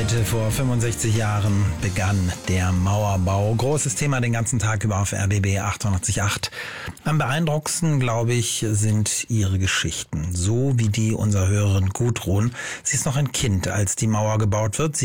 Heute vor 65 Jahren begann der Mauerbau. Großes Thema den ganzen Tag über auf RBB 88.8. Am beeindruckendsten, glaube ich, sind ihre Geschichten. So wie die unserer Hörerin Gudrun. Sie ist noch ein Kind, als die Mauer gebaut wird.